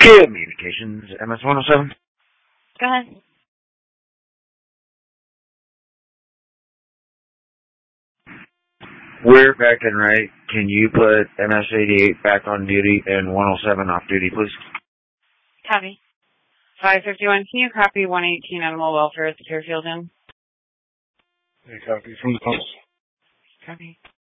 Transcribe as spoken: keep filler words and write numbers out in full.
Communications, M S one oh seven. Go ahead. We're back in right. Can you put M S eighty-eight back on duty and one oh seven off duty, please? Copy. five fifty-one, can you copy one eighteen Animal Welfare at the Fairfield Inn? A copy from the pumps. Copy.